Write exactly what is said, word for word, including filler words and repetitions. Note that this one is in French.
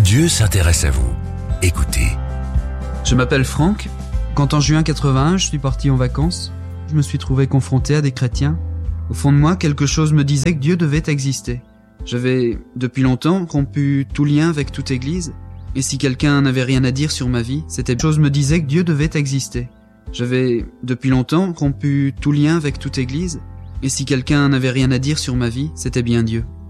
Dieu s'intéresse à vous. Écoutez. Je m'appelle Franck. Quand en juin quatre-vingt-un, je suis parti en vacances, je me suis trouvé confronté à des chrétiens. Au fond de moi, quelque chose me disait que Dieu devait exister. J'avais, depuis longtemps, rompu tout lien avec toute église. Et si quelqu'un n'avait rien à dire sur ma vie, cette chose me disait que Dieu devait exister. J'avais, depuis longtemps, rompu tout lien avec toute église. Et si quelqu'un n'avait rien à dire sur ma vie, c'était bien Dieu.